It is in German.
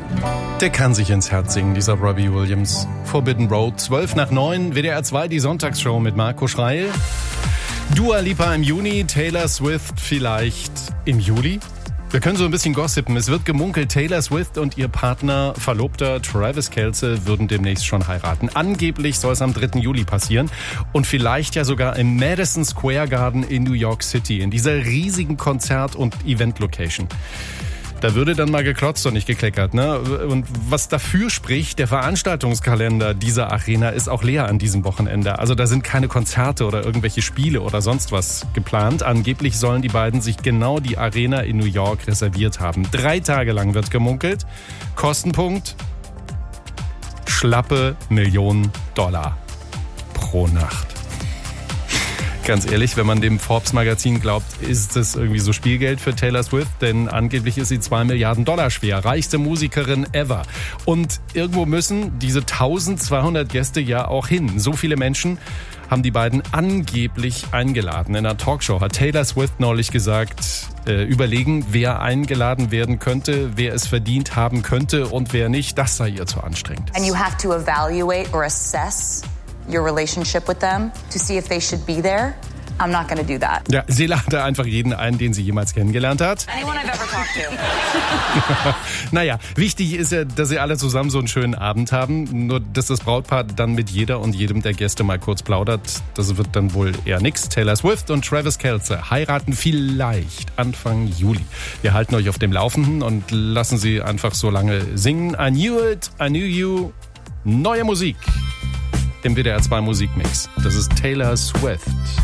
Der kann sich ins Herz singen, dieser Robbie Williams. Forbidden Road, 8:12, WDR 2, die Sonntagsshow mit Marco Schreil. Dua Lipa im Juni, Taylor Swift vielleicht im Juli. Wir können so ein bisschen gossipen. Es wird gemunkelt, Taylor Swift und ihr Partner, Verlobter Travis Kelce würden demnächst schon heiraten. Angeblich soll es am 3. Juli passieren und vielleicht ja sogar im Madison Square Garden in New York City, in dieser riesigen Konzert- und Event-Location. Da würde dann mal geklotzt und nicht gekleckert, ne? Und was dafür spricht, der Veranstaltungskalender dieser Arena ist auch leer an diesem Wochenende. Also da sind keine Konzerte oder irgendwelche Spiele oder sonst was geplant. Angeblich sollen die beiden sich genau die Arena in New York reserviert haben. 3 Tage lang wird gemunkelt. Kostenpunkt: schlappe $1 Millionen pro Nacht. Ganz ehrlich, wenn man dem Forbes-Magazin glaubt, ist das irgendwie so Spielgeld für Taylor Swift, denn angeblich ist sie $2 Milliarden schwer, reichste Musikerin ever. Und irgendwo müssen diese 1200 Gäste ja auch hin. So viele Menschen haben die beiden angeblich eingeladen. In einer Talkshow hat Taylor Swift neulich gesagt, überlegen, wer eingeladen werden könnte, wer es verdient haben könnte und wer nicht, das sei ihr zu anstrengend. And you have to evaluate or assess your relationship with them to see if they should be there. I'm not going to do that. Ja, sie lade einfach jeden ein, den sie jemals kennengelernt hat. Anyone I've ever talked to. Naja, wichtig ist ja, dass sie alle zusammen so einen schönen Abend haben. Nur, dass das Brautpaar dann mit jeder und jedem der Gäste mal kurz plaudert, das wird dann wohl eher nix. Taylor Swift und Travis Kelce heiraten vielleicht Anfang Juli. Wir halten euch auf dem Laufenden und lassen sie einfach so lange singen. I knew it, I knew you. Neue Musik im WDR 2 Musikmix. Das ist Taylor Swift.